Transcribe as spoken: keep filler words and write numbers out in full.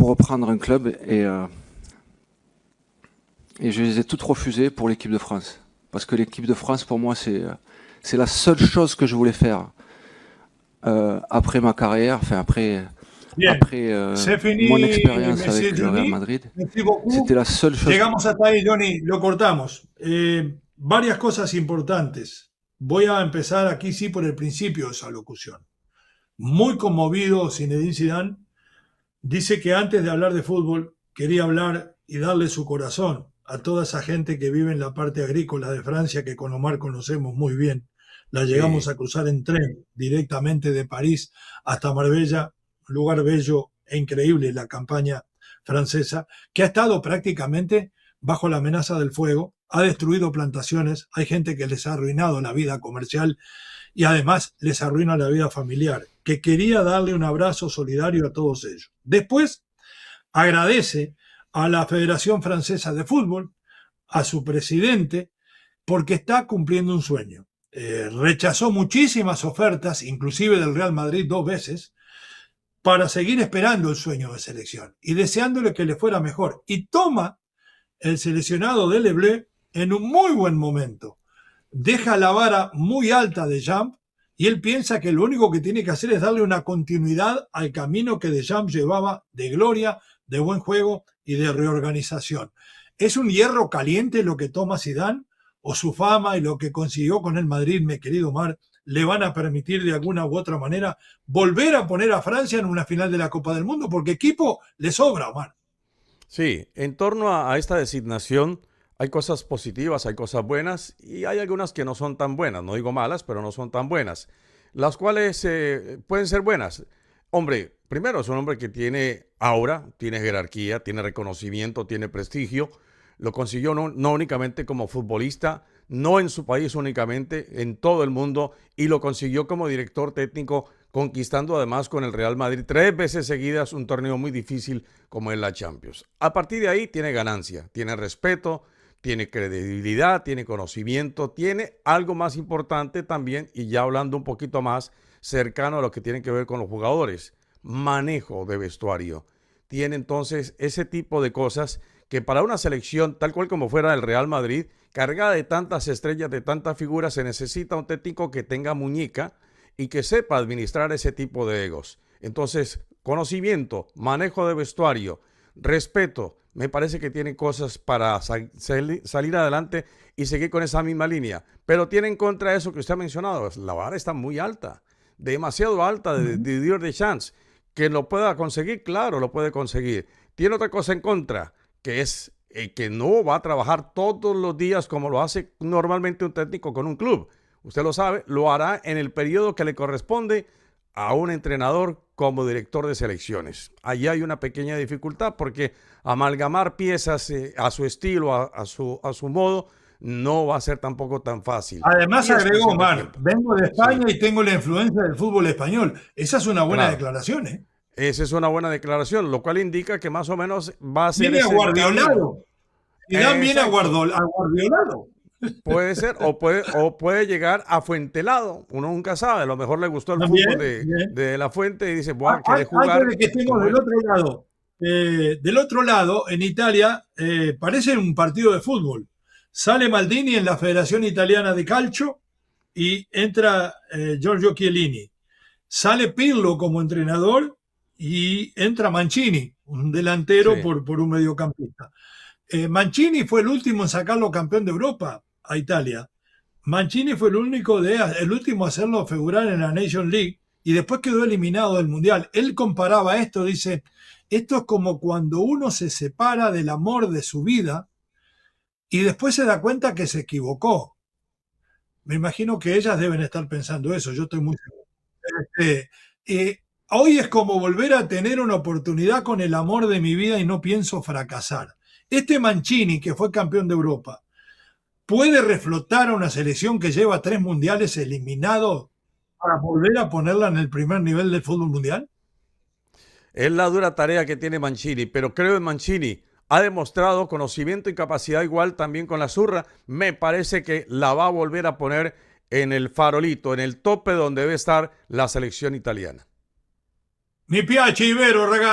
pour reprendre un club et, euh, et je les ai toutes refusées pour l'équipe de France. Parce que l'équipe de France, pour moi, c'est, c'est la seule chose que je voulais faire euh, après ma carrière, enfin après, après euh, mon expérience avec le Real Madrid. C'était la seule chose. Llegamos hasta ahí, Johnny, lo cortamos. Eh, varias cosas importantes. Voy a empezar aquí sí por el principio de esa locución. Muy conmovido Zinedine Zidane. Dice que antes de hablar de fútbol quería hablar y darle su corazón a toda esa gente que vive en la parte agrícola de Francia, que con Omar conocemos muy bien. La llegamos Sí. a cruzar en tren directamente de París hasta Marbella, lugar bello e increíble, la campaña francesa, que ha estado prácticamente bajo la amenaza del fuego, ha destruido plantaciones, hay gente que les ha arruinado la vida comercial y además les arruina la vida familiar, que quería darle un abrazo solidario a todos ellos. Después agradece a la Federación Francesa de Fútbol, a su presidente, porque está cumpliendo un sueño. Eh, rechazó muchísimas ofertas, inclusive del Real Madrid dos veces, para seguir esperando el sueño de selección y deseándole que le fuera mejor. Y toma el seleccionado de Le Bleu en un muy buen momento. Deja la vara muy alta de Deschamps y él piensa que lo único que tiene que hacer es darle una continuidad al camino que Deschamps llevaba de gloria, de buen juego y de reorganización. ¿Es un hierro caliente lo que toma Zidane? ¿O su fama y lo que consiguió con el Madrid, mi querido Omar, le van a permitir de alguna u otra manera volver a poner a Francia en una final de la Copa del Mundo? Porque equipo le sobra, Omar. Sí, en torno a, a esta designación hay cosas positivas, hay cosas buenas y hay algunas que no son tan buenas. No digo malas, pero no son tan buenas. Las cuales eh, pueden ser buenas. Hombre, primero es un hombre que tiene aura, tiene jerarquía, tiene reconocimiento, tiene prestigio. Lo consiguió no, no únicamente como futbolista, no en su país únicamente, en todo el mundo, y lo consiguió como director técnico, conquistando además con el Real Madrid tres veces seguidas un torneo muy difícil como es la Champions. A partir de ahí tiene ganancia, tiene respeto, tiene credibilidad, tiene conocimiento, tiene algo más importante también, y ya hablando un poquito más cercano a lo que tiene que ver con los jugadores, manejo de vestuario. Tiene entonces ese tipo de cosas que para una selección, tal cual como fuera el Real Madrid, cargada de tantas estrellas, de tantas figuras, se necesita un técnico que tenga muñeca y que sepa administrar ese tipo de egos. Entonces, conocimiento, manejo de vestuario, respeto, me parece que tiene cosas para sal salir adelante y seguir con esa misma línea. Pero tiene en contra eso que usted ha mencionado, la vara está muy alta, demasiado alta de Didier Deschamps. Que lo pueda conseguir, claro, lo puede conseguir. Tiene otra cosa en contra, que es eh, que no va a trabajar todos los días como lo hace normalmente un técnico con un club. Usted lo sabe, lo hará en el periodo que le corresponde a un entrenador como director de selecciones. Allí hay una pequeña dificultad porque amalgamar piezas eh, a su estilo, a, a, su, a su modo, no va a ser tampoco tan fácil. Además agregó, Omar, vengo de España sí. y tengo la influencia del fútbol español. Esa es una buena claro. declaración, ¿eh? Esa es una buena declaración, lo cual indica que más o menos va a ser... Viene aguardiolado. Zidane viene aguardiolado. Puede ser, o puede, o puede llegar afuentelado. Uno nunca sabe, a lo mejor le gustó el También, fútbol de, de la Fuente y dice, bueno, ah, quiere jugar. Antes de que estemos del otro lado, eh, del otro lado, en Italia, eh, parece un partido de fútbol. Sale Maldini en la Federación Italiana de Calcio y entra eh, Giorgio Chiellini. Sale Pirlo como entrenador y entra Mancini, un delantero sí. por, por un mediocampista. Eh, Mancini fue el último en sacarlo campeón de Europa a Italia. Mancini fue el único de, el último a hacerlo figurar en la Nation League y después quedó eliminado del Mundial. Él comparaba esto, dice, esto es como cuando uno se separa del amor de su vida y después se da cuenta que se equivocó. Me imagino que ellas deben estar pensando eso, yo estoy muy seguro. Este, eh, hoy es como volver a tener una oportunidad con el amor de mi vida y no pienso fracasar. Este Mancini, que fue campeón de Europa, ¿puede reflotar a una selección que lleva tres mundiales eliminados para volver a ponerla en el primer nivel del fútbol mundial? Es la dura tarea que tiene Mancini, pero creo en Mancini. Ha demostrado conocimiento y capacidad igual también con la zurra. Me parece que la va a volver a poner en el farolito, en el tope donde debe estar la selección italiana. Mi piace, Ibero, ragazzi.